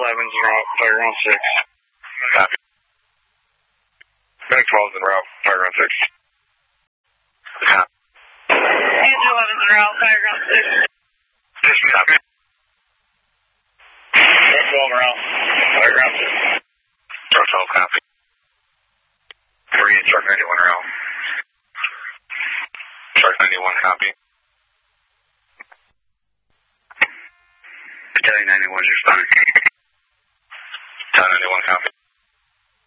11's en route, fire ground 6. Copy. Medic 12's en route, fire ground 6. Copy. Angel 11's en route, fire ground 6. Copy. Truck 12 en route, fire ground 6. Truck 12, copy. Marine, truck 91 en route. Truck 91, copy. Battalion 91's responding. Battalion 91, copy.